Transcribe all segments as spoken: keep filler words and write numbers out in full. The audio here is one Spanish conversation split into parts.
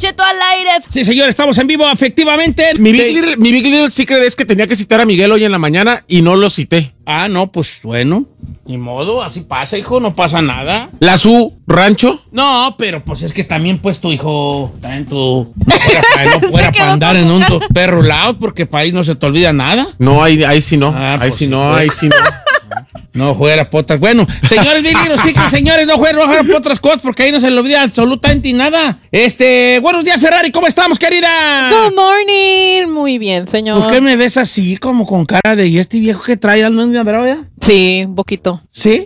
Cheto al aire. Sí, señor, estamos en vivo, efectivamente. Mi Big, Little, mi Big Little Secret es que tenía que citar a Miguel hoy en la mañana y no lo cité. Ah, no, pues bueno, ni modo, así pasa, hijo, no pasa nada. ¿La su rancho? No, pero pues es que también, pues, tu hijo, también tú, no fuera para, no fuera para andar en un perro loud, porque para ahí no se te olvida nada. No, ahí, ahí sí no, Ah, ahí pues sí sí, no, pues. ahí sí no. No fuera potas. Bueno, señores, Big Little Secret, señores, no fuera, no fuera por otras cosas, porque ahí no se le olvida absolutamente nada. Este, buenos días, Ferrari, ¿cómo estamos, querida? Good morning. Muy bien, señor. ¿Por qué me ves así, como con cara de, ¿y este viejo que trae? ¿No es mi andrado ya? Sí, un poquito. ¿Sí?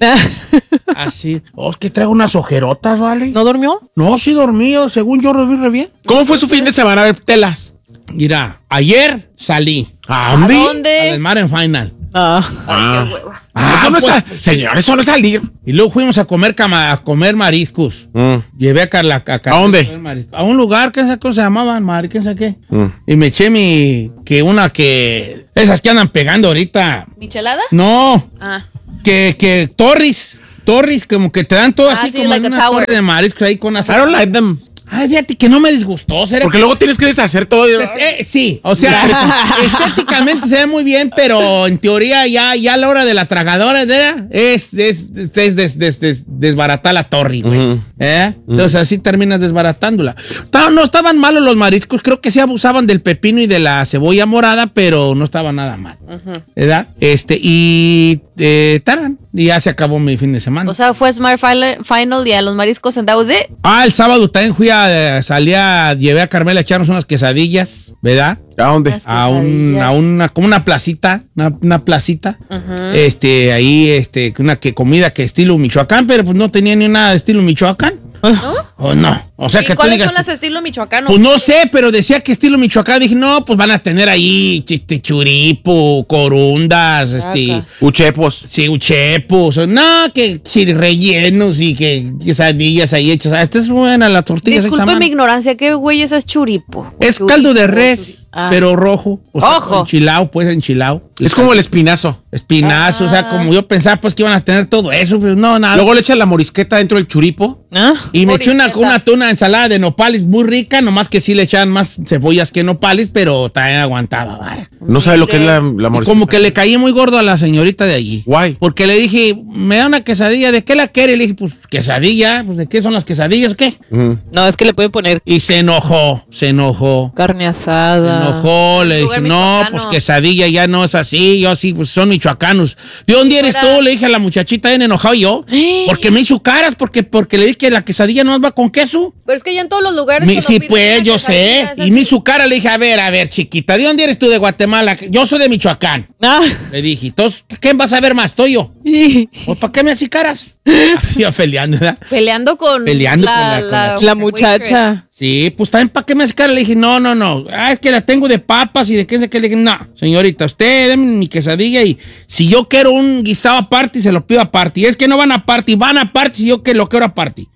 Así. Oh, es que traigo unas ojerotas, ¿vale? ¿No durmió? No, sí dormí, según yo dormí re bien. ¿Cómo fue su fin de semana? A ver, telas. Mira, ayer salí. ¿A ¿A dónde? dónde? Al mar en final. Ah. Ay, qué hueva. Ah, eso no pues, es sal- señor, eso no es salir. Y luego fuimos a comer, cama, a comer mariscos. Mm. Llevé a Carla. A, Carla ¿A dónde? comer mariscos. A un lugar, ¿qué esa cosa se llamaban? Mar, ¿qué sé qué? Mm. Y me eché mi. Que una que. Esas que andan pegando ahorita. ¿Michelada? No. Ah. Que, que Torres. Torres, como que te dan todo Ah, así sí, como like en a una tower. torre de mariscos ahí con las. I don't like them. Ay, fíjate que no me disgustó. ¿Será Porque que- luego tienes que deshacer todo. y- Eh, sí, o sea, estéticamente se ve muy bien, pero en teoría ya, ya a la hora de la tragadora ¿verdad? es, es, es des- des- des- desbaratar la torre, güey. Ujú. ¿Eh? Entonces así terminas desbaratándola. Ta- No estaban malos los mariscos, creo que sí abusaban del pepino y de la cebolla morada, pero no estaba nada mal. ¿Verdad? Este, y eh, taran, y ya se acabó mi fin de semana. O sea, fue Smart Final, final y a los mariscos and that was it. ah, el sábado también fui a, salí a, llevé a Carmela a echarnos unas quesadillas, ¿verdad? ¿A dónde? Las a, un, quesadillas. a una, como una placita, una, una placita, este, ahí, este, una que comida que estilo Michoacán, pero pues no tenía ni nada de estilo Michoacán. ¿No? ¿O no? O sea ¿Y que tú cuáles digas, son las estilo michoacano? pues no sé, pero decía que estilo Michoacán, dije, no, pues van a tener ahí, este, churipo, corundas, este, Acá. Uchepos. sí, uchepos, no, que sí, rellenos y que quesadillas ahí hechas. Ah, esta es buena la tortilla. hecha a Disculpe mano. mi ignorancia, ¿qué güey es churipo? Es Churipo, caldo de churi- res, Ah. pero rojo. O sea, Ojo. enchilado, pues enchilado. Es como el espinazo. Espinazo, o sea, como yo pensaba pues que iban a tener todo eso, pero no, nada. Luego le echas la morisqueta dentro del churipo. ¿Ah? y me eché una, Morisqueta. una tuna ensalada de nopales muy rica, nomás que sí le echaban más cebollas que nopales, pero también aguantaba, vara. No sabe lo que es la, la Y morisqueta. como que le caí muy gordo a la señorita de allí. Guay. Porque le dije, me da una quesadilla, ¿de qué la quiere? Y le dije, pues quesadilla, pues ¿de qué son las quesadillas o qué? Ujú. No, es que le pueden poner Y se enojó, se enojó. carne Se asada. enojó, le Lugar dije, no, michoacano. pues quesadilla ya no es así, yo sí, pues son michoacanos. ¿De dónde eres fuera- tú? Le dije a la muchachita, bien enojado yo, porque me hizo caras, porque, porque le dije que la quesadilla no va con queso. Pero es que ya en todos los lugares. Mi- cuando sí, pides pues, una yo sé. quesadilla, es Y me así. hizo cara, le dije, a ver, a ver, chiquita, ¿de dónde eres tú de Guatemala? Yo soy de Michoacán. Ah. Le dije, entonces, ¿quién vas a ver más? ¿Estoy yo? Y- Pues, ¿para qué me haces caras? Así iba peleando, ¿verdad? Peleando con. Peleando con la- con la La muchacha. Sí, pues también para qué me haces cara. Le dije, no, no, no. Ah, es que la tengo de papas y de qué sé qué. Le dije, no, señorita, usted deme mi quesadilla y si yo quiero un guisado aparte, se lo pido aparte. Y es que no van aparte, van aparte si yo que lo quiero aparte.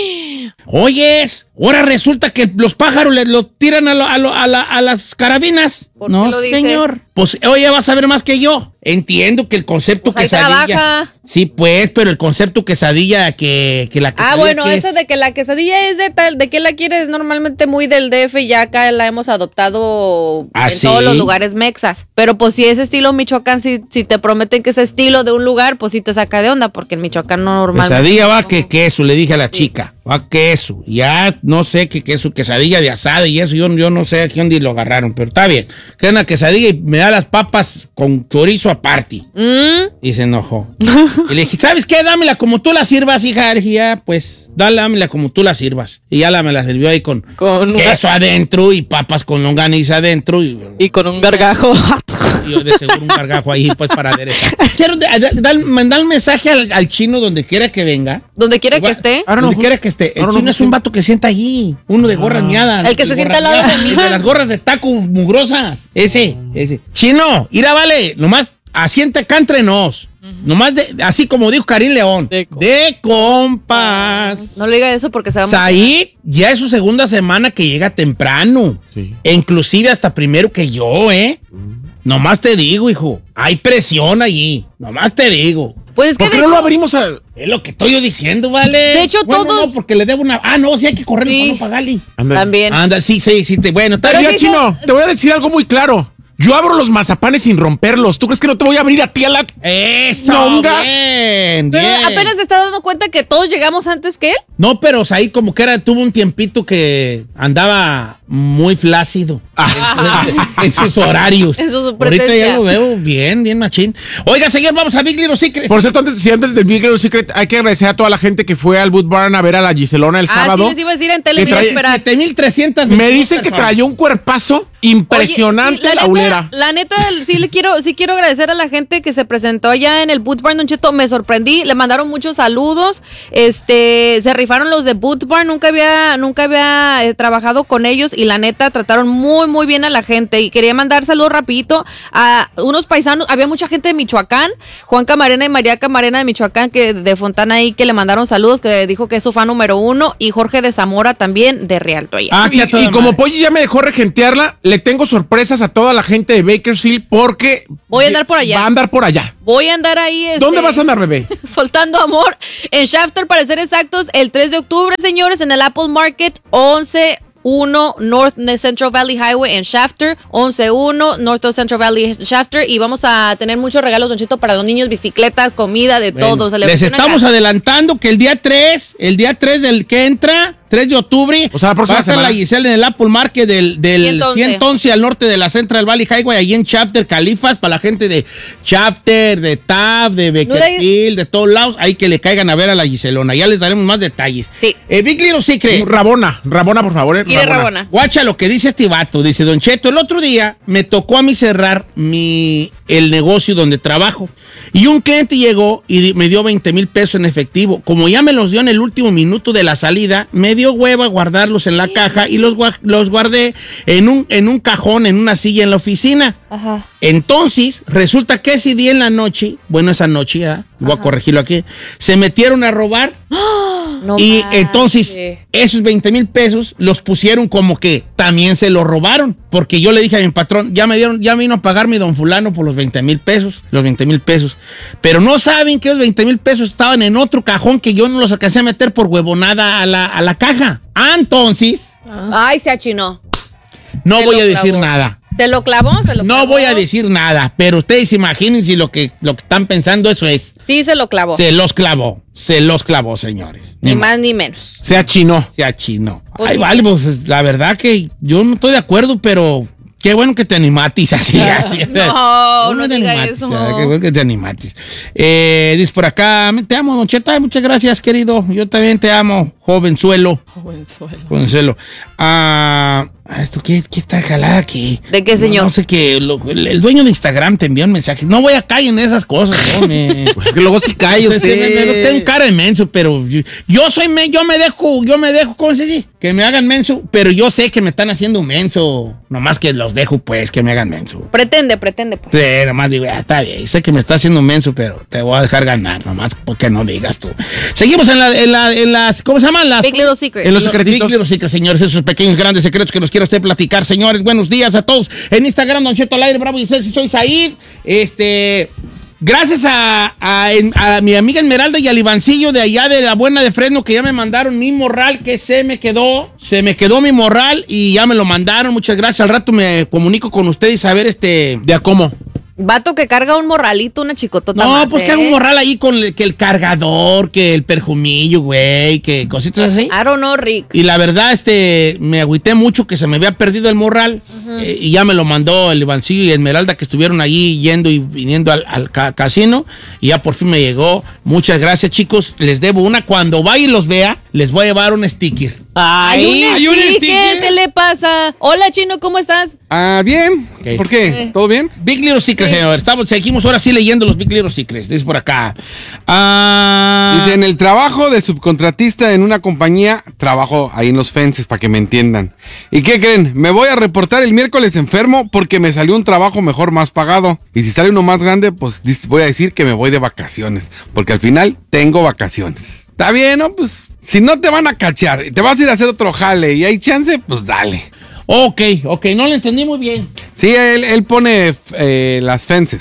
Oyes, ahora resulta que los pájaros les lo tiran a, lo- a, lo- a la- a las carabinas. ¿Por qué No, lo dice? señor. Pues, oye, vas a ver más que yo. Entiendo que el concepto Pues ahí quesadilla. trabaja. Sí, pues, pero el concepto quesadilla que, que la quesadilla. Ah, bueno, que eso es- de que la quesadilla es de tal, de que la quieres normalmente muy del D F, ya acá la hemos adoptado ¿Ah, en sí? todos los lugares mexas. Pero pues si es estilo Michoacán, si, si te prometen que es estilo de un lugar, pues sí te saca de onda, porque en Michoacán no normalmente. Quesadilla va que queso, le dije a la chica. Va queso. Ya no sé qué queso, quesadilla de asada y eso. Yo, yo no sé a quién lo agarraron, pero está bien. Queda una quesadilla y me da las papas con chorizo aparte. Mm, Y se enojó. Y le dije, ¿sabes qué? Dámela como tú la sirvas, hija. Le dije, ya, pues, dale, dámela como tú la sirvas. Y ya la me la sirvió ahí con, Con una- queso adentro y papas con longaniza adentro. Y, Y con un gargajo. y yo de seguro un gargajo ahí, pues, para aderezar. Quiero de- de- dar- mandar un mensaje al, al chino donde quiera que venga. donde quiera que Igual- esté. Ahora no, Donde quiera que esté. El ahora no, chino es José. un vato que sienta allí. Uno de gorras miadas. El que se sienta al lado de mí. El de las gorras de taco mugrosas. Ese, ese. Chino, ira, vale. Nomás asienta acá entre nos. Nomás de, así como dijo Karim León. De co- De compas. No le diga eso porque se va a Said ya es su segunda semana que llega temprano. Sí. E inclusive hasta primero que yo, ¿eh? Nomás te digo, hijo. Hay presión allí. Nomás te digo. Pues es que ¿Por qué de no hecho, lo abrimos al...? Es lo que estoy yo diciendo, ¿vale? De hecho, Bueno, todos- no, porque le debo una... Ah, no, sí hay que correr Sí. para no pagarle. Anda. también. Anda, sí, sí, sí. Te, bueno, está Pero bien. Mira, sí, Chino, te voy a decir algo muy claro. Yo abro los mazapanes sin romperlos. ¿Tú crees que no te voy a abrir a ti a la...? Eso, Nonga. bien, Pero bien. apenas se está dando cuenta que todos llegamos antes que él. No, pero o sea, ahí como que era, tuvo un tiempito que andaba muy flácido en, en sus horarios. En su Ahorita presencia. ya lo veo bien, bien machín. Oiga, señor, vamos a Big Little Secrets. Por cierto, antes, sí, antes del Big Little Secret, hay que agradecer a toda la gente que fue al Boot Barn a ver a la Giselona el Ah, sábado. sí, les iba a decir en tele, Que mira, trae- espera. siete mil trescientas Me dicen que traía un cuerpazo impresionante Oye, sí, la, neta, ulera. La neta, sí le quiero, sí quiero agradecer a la gente que se presentó allá en el Boot Barn, Don Cheto. Me sorprendí, le mandaron muchos saludos. Este, se rifaron los de Boot Barn, nunca había, nunca había eh, trabajado con ellos y la neta trataron muy, muy bien a la gente. Y quería mandar saludos rapidito a unos paisanos. Había mucha gente de Michoacán, Juan Camarena y María Camarena de Michoacán, que de Fontana ahí, que le mandaron saludos, que dijo que es su fan número uno, y Jorge de Zamora también de Rialto allá. Ah, Y, que a toda y como madre. Polly ya me dejó regentearla, le tengo sorpresas a toda la gente de Bakersfield porque... Voy a andar por allá. Va a andar por allá. Voy a andar ahí. ¿Dónde este, vas a andar, bebé? Soltando amor en Shafter, para ser exactos, el tres de octubre, señores, en el Apple Market, once uno North Central Valley Highway en Shafter, once uno North Central Valley en Shafter, y vamos a tener muchos regalos, Don Cheto, para los niños, bicicletas, comida, de Bueno, todo. les celebración estamos acá. adelantando que el día tres, el día tres del que entra, tres de octubre, O sea, la próxima va a estar semana. la Giselle en el Apple Market del, del ciento once. ciento once al norte de la Central Valley Highway, ahí en Chapter, Califas, para la gente de Chapter, de Tab, de Bakersfield, de todos lados, ahí que le caigan a ver a la Giselona. Ya les daremos más detalles. Sí. Eh, Big Little Secret. Rabona, Rabona, por favor. eh, Y de Rabona. Guacha lo que dice este vato. Dice, Don Cheto, el otro día me tocó a mí cerrar mi, el negocio donde trabajo. Y un cliente llegó y di- me dio veinte mil pesos en efectivo. Como ya me los dio en el último minuto de la salida, me dio hueva guardarlos en la caja y los, gua- los guardé en un, en un cajón, en una silla en la oficina. Ajá. Entonces, resulta que ese día en la noche, bueno, esa noche, ¿verdad? Voy a corregirlo aquí, se metieron a robar. No Y manches. entonces, esos veinte mil pesos los pusieron como que también se los robaron. Porque yo le dije a mi patrón, ya me dieron, ya vino a pagarme don fulano por los veinte mil pesos, los veinte mil pesos. Pero no saben que los veinte mil pesos estaban en otro cajón que yo no los alcancé a meter por huevonada a la, a la caja. Ah, entonces, Ay, se achinó. no Se voy lo a decir clavó. nada. ¿Se lo clavó? ¿Se lo No clavó? voy a decir nada, pero ustedes imagínense lo que, lo que están pensando, eso es. Sí, se lo clavó. Se los clavó, se los clavó, señores. Ni más ni menos. Se achinó. Se achinó. Pues Ay, sí. vale, pues la verdad que yo no estoy de acuerdo, pero qué bueno que te animatis así. así. No, Qué bueno no que te diga animatis, eso. ¿verdad? Qué bueno que te animatis. Eh, dice por acá, te amo, Don Cheto. Ay, muchas gracias, querido. Yo también te amo, jovenzuelo. Jovenzuelo. Jovenzuelo. Ah, ¿esto qué, qué está jalada aquí? ¿De qué, No, señor? No, sé qué. lo- el, el dueño de Instagram te envió un mensaje. No voy a caer en esas cosas, ¿no? Me- Pues es que luego sí cae Se- se- me- me- usted. tengo cara de menso, pero yo, yo soy me, yo me dejo, yo me dejo, ¿cómo se dice? Que me hagan menso, pero yo sé que me están haciendo menso. Nomás que los dejo, pues, que me hagan menso. Pretende, pretende, pues. Sí, nomás digo, ah, está bien, sé que me está haciendo menso, pero te voy a dejar ganar, nomás porque no digas tú. Seguimos en, la, en, la, en las, ¿cómo se llaman? Las, Big Little Secret. En los secretitos. Big Little Secrets, señores, esos pequeños grandes secretos que nos quiere usted platicar, señores. Buenos días a todos. En Instagram, Don Cheto al aire, Bravo y Celsi, soy Said. Este, gracias a, a, a mi amiga Esmeralda y al Ivancillo de allá de la Buena de Fresno, que ya me mandaron mi morral, que se me quedó. Se me quedó mi morral y ya me lo mandaron. Muchas gracias. Al rato me comunico con ustedes a ver este. ¿De a cómo? Vato que carga un morralito, una chicotota No, más, pues ¿eh? que hago un morral ahí con el, que el cargador, que el perfumillo, güey, que cositas así. I don't know, Rick. Y la verdad, este, me agüité mucho que se me había perdido el morral. eh, y ya me lo mandó el Ivancillo y Esmeralda, que estuvieron allí yendo y viniendo al, al ca- casino. Y ya por fin me llegó. Muchas gracias, chicos. Les debo una. Cuando vaya y los vea, les voy a llevar un sticker. Hay un hay un sticker, sticker. ¿qué le pasa? Hola, Chino, ¿cómo estás? Ah, bien. Ok. ¿Por qué? ¿Todo bien? Big Little Secrets, señor. Estamos, seguimos ahora sí leyendo los Big Little Secrets. Dice por acá. Ah, Dice, en el trabajo de subcontratista en una compañía, trabajo ahí en los fences, para que me entiendan. ¿Y qué creen? Me voy a reportar el miércoles enfermo porque me salió un trabajo mejor, más pagado. Y si sale uno más grande, pues dis- voy a decir que me voy de vacaciones. Porque al final tengo vacaciones. Está bien, ¿no? Pues si no te van a cachar y te vas a ir a hacer otro jale y hay chance, pues dale. ok, ok. No lo entendí muy bien. Sí, él, él pone eh, las fences.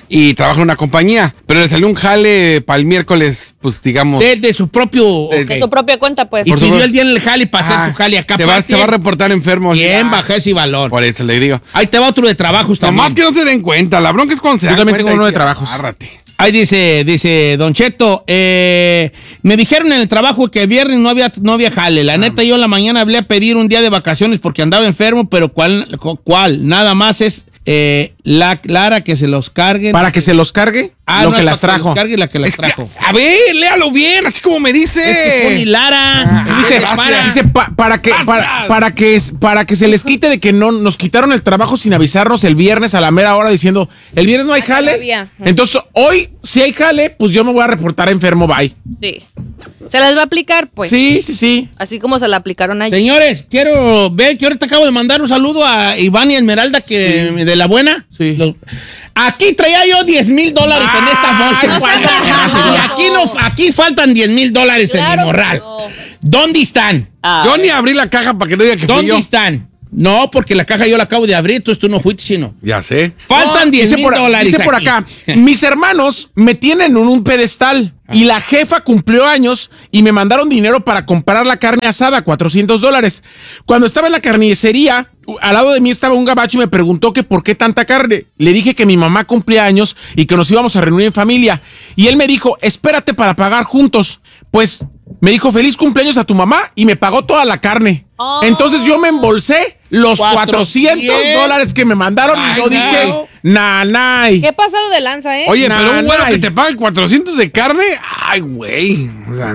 y trabaja en una compañía, pero le salió un jale para el miércoles, pues digamos. De, de su propio... De- De su propia cuenta, pues. Y por pidió favor. el día en el jale para Ah, hacer su jale acá. se va, aparte. se va a reportar enfermo. Bien, Ah, bajé ese valor. Por eso le digo. Ahí te va otro de trabajos también. Nomás que no se den cuenta, la bronca es cuando se Yo dan también cuenta tengo uno y de sí, trabajos. agárrate. Ahí dice, dice Don Cheto, eh, me dijeron en el trabajo que el viernes no había, no había jale. La neta, yo en la mañana hablé a pedir un día de vacaciones porque andaba enfermo, pero ¿cuál? cuál? Nada más es eh, la Clara que se los carguen. Para que se los cargue Ah, lo no, que es las para que trajo. los cargue la que las Es que, trajo. a ver, léalo bien, así como me dice. Es que pone Lara. Ah, Dice, gracias. para, dice pa- para que para, para que para que se les quite de que no nos quitaron el trabajo sin avisarnos el viernes a la mera hora diciendo, el viernes no hay Ah, jale. todavía. Entonces, hoy si hay jale, pues yo me voy a reportar enfermo, bye. Sí. Se las va a aplicar, pues. Sí, sí, sí. Así como se la aplicaron ayer. Señores, quiero ver que ahorita acabo de mandar un saludo a Iván y Esmeralda que de la buena. Sí. Los- aquí traía yo diez mil dólares en esta bolsa. no sean Y payasos. aquí, no, aquí faltan diez mil dólares en Claro mi morral. que no. ¿Dónde están? Yo ni abrí la caja para que no diga que fui ¿Dónde yo. están? No, porque la caja yo la acabo de abrir, entonces tú no fuiste, chino. Ya sé. Faltan diez Dice mil por, dólares. dice por aquí. acá, mis hermanos me tienen en un pedestal y la jefa cumplió años y me mandaron dinero para comprar la carne asada, cuatrocientos dólares. Cuando estaba en la carnicería, al lado de mí estaba un gabacho y me preguntó que por qué tanta carne. Le dije que mi mamá cumplía años y que nos íbamos a reunir en familia. Y él me dijo, espérate para pagar juntos. Pues me dijo, feliz cumpleaños a tu mamá y me pagó toda la carne. Oh. Entonces yo me embolsé los Cuatro- cuatrocientos Bien. dólares que me mandaron y Ay, yo no. dije, nanay. ¿Qué pasado de lanza, eh? Oye, Nah, pero un güero nah. que te pague cuatrocientos de carne, ay, güey. O sea,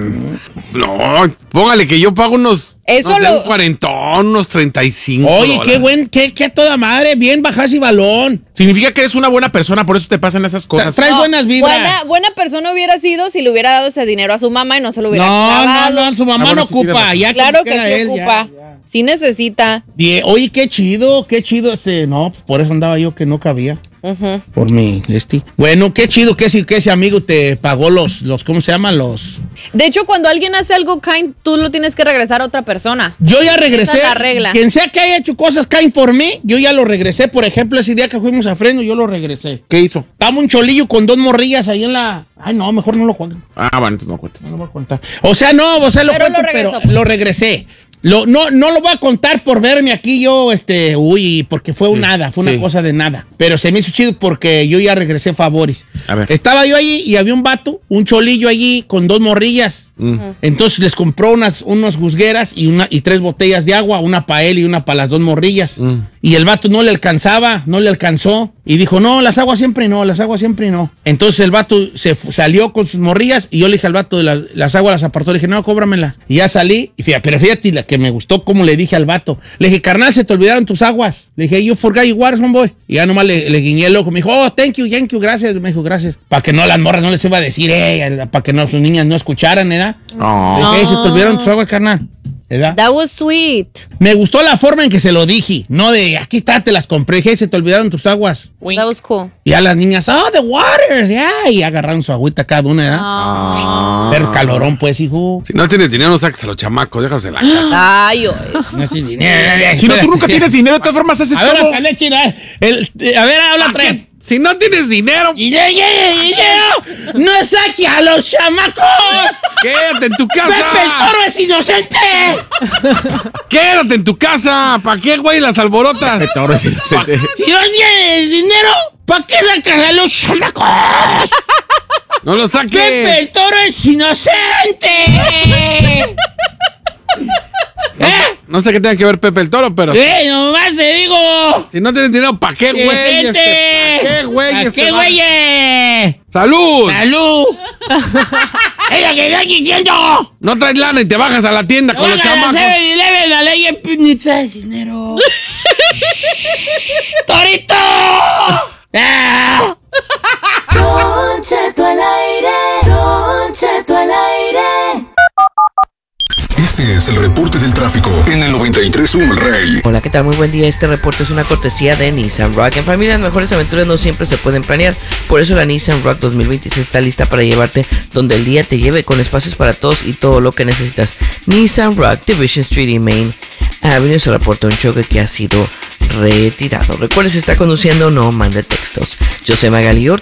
no, póngale que yo pago unos, Eso no sé, lo- un cuarentón, unos treinta y cinco Oye, qué dólares. buen, qué, qué a toda madre. Bien, bajas y balón. Significa que eres una buena persona, por eso te pasan esas cosas. Traes No, buenas vibras. Buena, buena persona hubiera sido si le hubiera dado ese dinero a su mamá y no se lo hubiera No, no, clavado. no, su mamá Ah, bueno, no sí tiene ocupa. razón. Ya Claro como que quiera sí él, ya, ocupa. ya. Sí necesita. Bien, oye, qué chido, qué chido este. No, pues por eso andaba yo que no cabía. Ujú. Por mi este. Bueno, qué chido que ese, que ese amigo te pagó los, los, ¿cómo se llaman? Los. De hecho, cuando alguien hace algo kind, tú lo tienes que regresar a otra persona. Yo ya regresé. Esa es la regla. Quien sea que haya hecho cosas kind for me, yo ya lo regresé. Por ejemplo, ese día que fuimos a Fresno, yo lo regresé. ¿Qué hizo? Estaba un cholillo con dos morrillas ahí en la. Ay, no, mejor no lo jueguen. Ah, bueno, entonces no cuentas. No lo voy a contar. O sea, no, o sea, lo Pero cuento, lo regresó, pero pues. lo regresé. Lo, no, no lo voy a contar por verme aquí yo, este, uy, porque fue un nada, fue sí. una cosa de nada. Pero se me hizo chido porque yo ya regresé favores. A ver. Estaba yo allí y había un vato, un cholillo allí con dos morrillas. Entonces les compró unas, unas juzgueras y, una, y tres botellas de agua, una para él y una para las dos morrillas. Y el vato no le alcanzaba, no le alcanzó. Y dijo, no, las aguas siempre no, las aguas siempre no. Entonces el vato se fu- salió con sus morrillas y yo le dije al vato de las, las aguas las apartó. Le dije, no, cóbramelas. Y ya salí. Y fíjate, pero fíjate la que me gustó como le dije al vato. Le dije, carnal, se te olvidaron tus aguas. Le dije, you forgot your water, homeboy. Y ya nomás le, le guiñé el ojo. Me dijo, oh, thank you, thank you, gracias. Me dijo, gracias. Para que no las morras no les iba a decir, eh, para que no, sus niñas no escucharan, ¿verdad? No. Le dije, "Ey, se te olvidaron tus aguas, carnal. ¿Verdad? That was sweet. Me gustó la forma en que se lo dije. No de, aquí está, te las compré. Dije, se te olvidaron tus aguas. That was cool. Y a las niñas, oh, the waters, ya. Y agarraron su agüita cada una, ¿verdad? Ah. Pero calorón, pues, hijo. Si no tienes dinero, no saques a los chamacos, déjalos en la casa. Ay, oye. No tienes dinero. Si no, tú nunca tienes dinero, de todas formas haces A ver, como... hasta le china. El, eh, a ver, habla tres. Si no tienes dinero, Y ya, ya, ya, ya. No saque a los chamacos. quédate en tu Pepe el casa. Toro es inocente. Quédate en tu casa. ¿Para qué, güey, las alborotas? Ahora sí, sí. Si no tienes dinero, ¿para qué sacas a los chamacos? No lo Pepe saques. el Toro es inocente. ¿Eh? No sé qué tenga que ver Pepe el Toro, pero ¡Eh, nomás te digo! si no tienes dinero, ¿para qué, güey? ¡Gente! Este, ¿Para qué, güey? ¿A Este qué, va- güey? ¡Salud! ¡Salud! ¡Es lo que estoy diciendo! No traes lana y te bajas a la tienda con los chamacos. seven eleven, la ley es ni traes dinero. ¡Torito! ¡Ah! Don Cheto al aire, Don Cheto al aire. Este es el reporte del tráfico en el noventa y tres punto uno El Rey. Hola, ¿qué tal? Muy buen día. Este reporte es una cortesía de Nissan Rock. En familia, las mejores aventuras no siempre se pueden planear. Por eso la Nissan Rock dos mil veintiséis está lista para llevarte donde el día te lleve, con espacios para todos y todo lo que necesitas. Nissan Rock, Division Street y Main Avenue se reporta un choque que ha sido retirado. Recuerda, si está conduciendo, no mande textos. Yo soy Magali Ortiz.